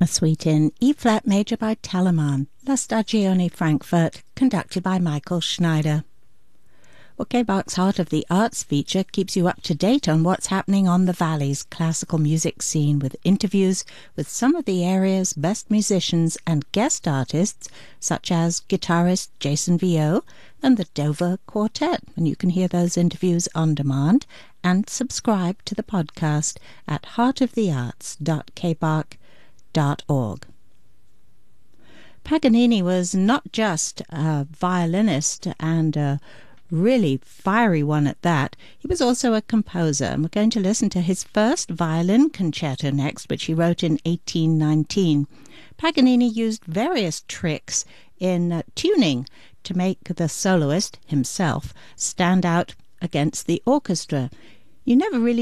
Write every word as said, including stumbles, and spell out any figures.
A suite in E-flat major by Telemann, La Stagione Frankfurt, conducted by Michael Schneider. Well, K B A C's Heart of the Arts feature keeps you up to date on what's happening on the Valley's classical music scene, with interviews with some of the area's best musicians and guest artists, such as guitarist Jason Vio and the Dover Quartet. And you can hear those interviews on demand and subscribe to the podcast at heart of the arts dot k b a c dot org. Paganini was not just a violinist, and a really fiery one at that. He was also a composer, and we're going to listen to his first violin concerto next, which he wrote in eighteen nineteen. Paganini used various tricks in uh, tuning to make the soloist himself stand out against the orchestra. You never really